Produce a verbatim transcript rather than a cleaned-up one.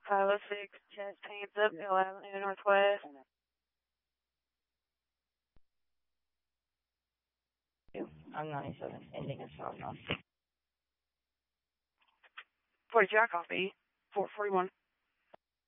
five oh six, chest pains up, Hill Avenue Northwest. I'm ninety-seven, ending in five nine. forty-two, I copy. four forty-one.